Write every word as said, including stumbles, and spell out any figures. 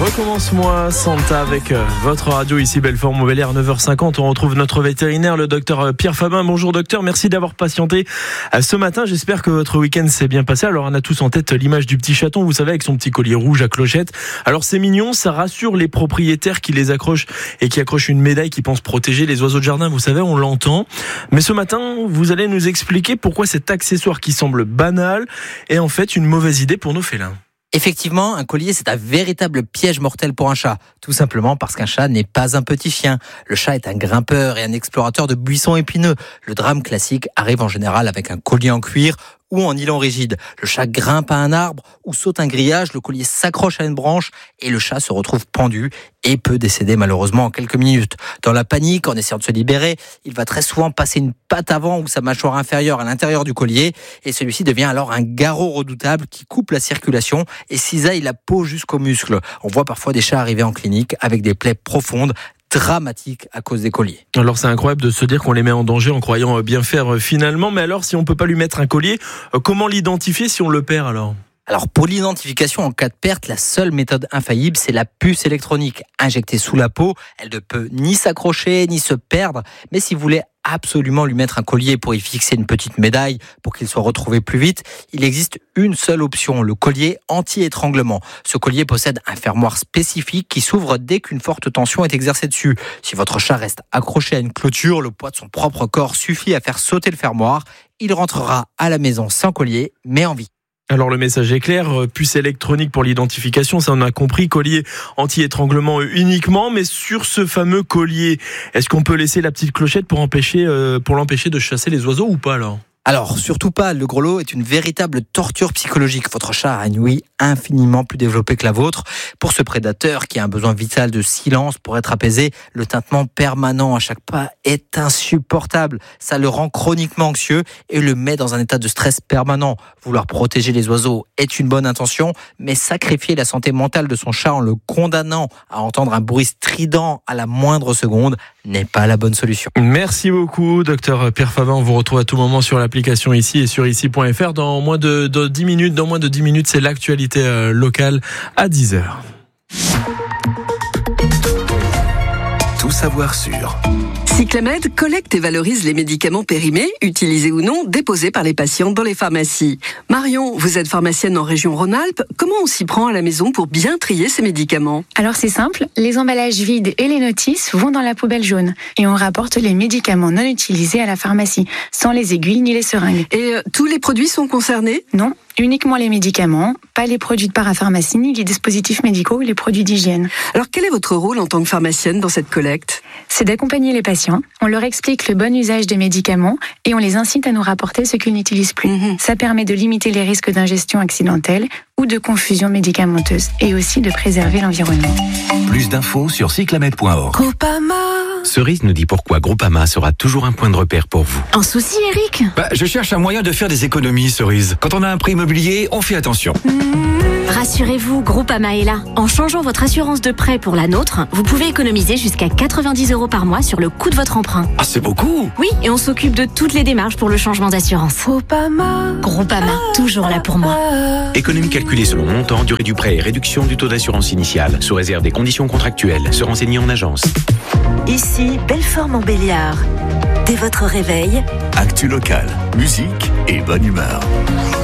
Recommence-moi Santa avec euh, votre radio ici Belfort-Montbéliard, neuf heures cinquante. On retrouve notre vétérinaire, le docteur Pierre Fabin. Bonjour docteur, merci d'avoir patienté euh, ce matin. J'espère que votre week-end s'est bien passé. Alors on a tous en tête l'image du petit chaton, vous savez, avec son petit collier rouge à clochette. Alors c'est mignon, ça rassure les propriétaires qui les accrochent et qui accrochent une médaille qui pensent protéger les oiseaux de jardin. Vous savez, on l'entend. Mais ce matin, vous allez nous expliquer pourquoi cet accessoire qui semble banal est en fait une mauvaise idée pour nos félins. Effectivement, un collier, c'est un véritable piège mortel pour un chat. Tout simplement parce qu'un chat n'est pas un petit chien. Le chat est un grimpeur et un explorateur de buissons épineux. Le drame classique arrive en général avec un collier en cuir ou en nylon rigide. Le chat grimpe à un arbre ou saute un grillage, le collier s'accroche à une branche et le chat se retrouve pendu et peut décéder malheureusement en quelques minutes. Dans la panique, en essayant de se libérer, il va très souvent passer une patte avant ou sa mâchoire inférieure à l'intérieur du collier et celui-ci devient alors un garrot redoutable qui coupe la circulation et cisaille la peau jusqu'aux muscles. On voit parfois des chats arriver en clinique avec des plaies profondes, dramatique à cause des colliers. Alors c'est incroyable de se dire qu'on les met en danger en croyant bien faire finalement, mais alors si on peut pas lui mettre un collier, comment l'identifier si on le perd alors ? Alors pour l'identification en cas de perte, la seule méthode infaillible, c'est la puce électronique injectée sous la peau. Elle ne peut ni s'accrocher ni se perdre, mais si vous voulez absolument lui mettre un collier pour y fixer une petite médaille pour qu'il soit retrouvé plus vite, il existe une seule option, le collier anti-étranglement. Ce collier possède un fermoir spécifique qui s'ouvre dès qu'une forte tension est exercée dessus. Si votre chat reste accroché à une clôture, le poids de son propre corps suffit à faire sauter le fermoir. Il rentrera à la maison sans collier, mais en vie. Alors le message est clair, puce électronique pour l'identification, ça on a compris, collier anti-étranglement uniquement, mais sur ce fameux collier, est-ce qu'on peut laisser la petite clochette pour empêcher, euh, pour l'empêcher de chasser les oiseaux ou pas alors ? Alors, surtout pas, le gros lot est une véritable torture psychologique. Votre chat a une ouïe infiniment plus développée que la vôtre. Pour ce prédateur qui a un besoin vital de silence pour être apaisé, le tintement permanent à chaque pas est insupportable. Ça le rend chroniquement anxieux et le met dans un état de stress permanent. Vouloir protéger les oiseaux est une bonne intention, mais sacrifier la santé mentale de son chat en le condamnant à entendre un bruit strident à la moindre seconde n'est pas la bonne solution. Merci beaucoup, docteur Pierre Fabin. On vous retrouve à tout moment sur l'application ici et sur ici point f r. Dans moins de, de dix minutes, dans moins de dix minutes, c'est l'actualité euh, locale à dix heures. Tout savoir sur Cyclamed collecte et valorise les médicaments périmés, utilisés ou non, déposés par les patients dans les pharmacies. Marion, vous êtes pharmacienne en région Rhône-Alpes. Comment on s'y prend à la maison pour bien trier ces médicaments ? Alors c'est simple, les emballages vides et les notices vont dans la poubelle jaune. Et on rapporte les médicaments non utilisés à la pharmacie, sans les aiguilles ni les seringues. Et euh, tous les produits sont concernés ? Non, uniquement les médicaments, pas les produits de parapharmacie, ni les dispositifs médicaux ou les produits d'hygiène. Alors quel est votre rôle en tant que pharmacienne dans cette collecte ? C'est d'accompagner les patients. On leur explique le bon usage des médicaments et on les incite à nous rapporter ce qu'ils n'utilisent plus. Mmh. Ça permet de limiter les risques d'ingestion accidentelle ou de confusion médicamenteuse et aussi de préserver l'environnement. Plus d'infos sur cyclamed point org. Groupama. Cerise nous dit pourquoi Groupama sera toujours un point de repère pour vous. Un souci, Eric ? Bah, je cherche un moyen de faire des économies, Cerise. Quand on a un prêt immobilier, on fait attention. Mmh. Rassurez-vous, Groupama est là. En changeant votre assurance de prêt pour la nôtre, vous pouvez économiser jusqu'à quatre-vingt-dix euros par mois sur le coût de votre emprunt. Ah, c'est beaucoup ! Oui, et on s'occupe de toutes les démarches pour le changement d'assurance. Groupama. Groupama, toujours là pour moi. Économie calculée selon montant, durée du prêt et réduction du taux d'assurance initiale, sous réserve des conditions contractuelles. Se renseigner en agence. Ici, Belfort-Montbéliard. Dès votre réveil, actu locale, musique et bonne humeur.